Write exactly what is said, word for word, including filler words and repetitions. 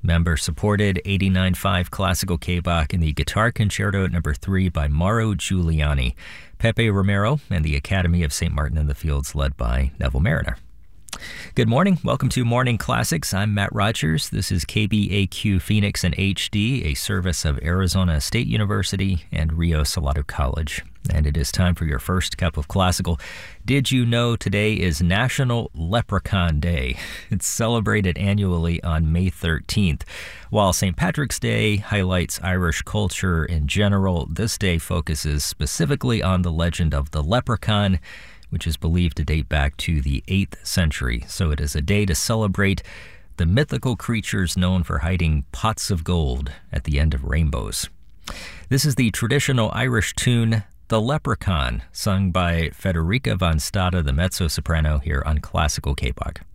Member-supported eighty-nine point five Classical K-Bach in the Guitar Concerto number three by Mauro Giuliani. Pepe Romero and the Academy of Saint Martin in the Fields led by Neville Mariner. Good morning. Welcome to Morning Classics. I'm Matt Rogers. This is K B A Q Phoenix in H D, a service of Arizona State University and Rio Salado College. And it is time for your first cup of classical. Did you know today is National Leprechaun Day? It's celebrated annually on May thirteenth. While Saint Patrick's Day highlights Irish culture in general, this day focuses specifically on the legend of the leprechaun, which is believed to date back to the eighth century. So it is a day to celebrate the mythical creatures known for hiding pots of gold at the end of rainbows. This is the traditional Irish tune, The Leprechaun, sung by Federica von Stade, the mezzo-soprano, here on Classical K-Bach.